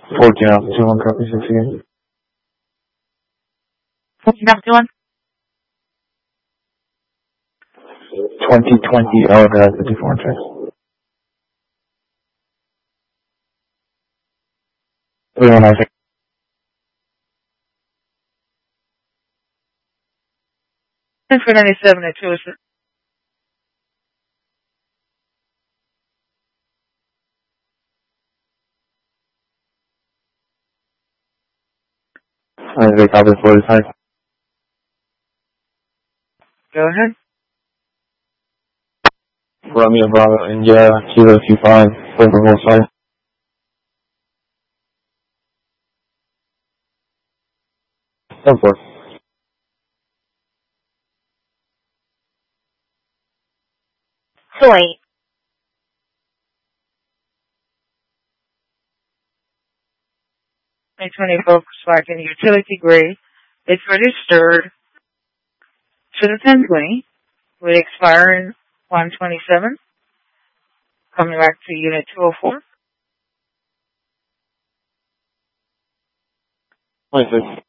14 Alpha 21, copy 6 again. 14 Alpha 21. 2020 L Drive 54 and 6. 3196. And for 97 at 206. They copy 45. Go ahead. Romeo Bravo India 025, favorable side. Support. Wait. A20 Volkswagen utility gray. It's registered to the 1020. Will expire in 127. Coming back to unit 204. 26.